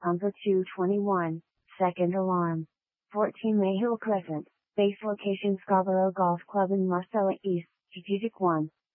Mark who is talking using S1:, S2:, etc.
S1: Umber 221, second alarm. 14 Mayhill Crescent, base location Scarborough Golf Club in Marcella East, strategic 1.